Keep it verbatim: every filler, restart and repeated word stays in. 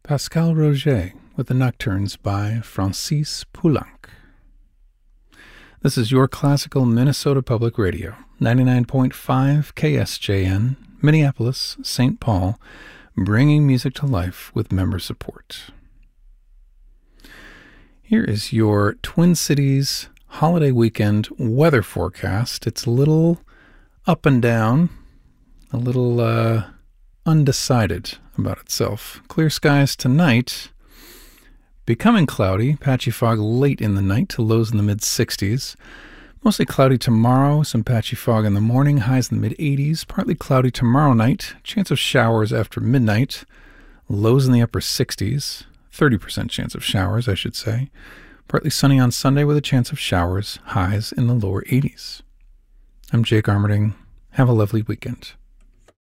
Pascal Roger with the Nocturnes by Francis Poulenc. This is your classical Minnesota Public Radio, ninety-nine point five K S J N, Minneapolis, Saint Paul, bringing music to life with member support. Here is your Twin Cities holiday weekend weather forecast. It's a little up and down, a little uh, undecided about itself. Clear skies tonight, becoming cloudy, patchy fog late in the night to lows in the mid-sixties. Mostly cloudy tomorrow, some patchy fog in the morning, highs in the mid-eighties. Partly cloudy tomorrow night, chance of showers after midnight, lows in the upper sixties. thirty percent chance of showers, I should say. Partly sunny on Sunday with a chance of showers, highs in the lower eighties. I'm Jake Armerding. Have a lovely weekend.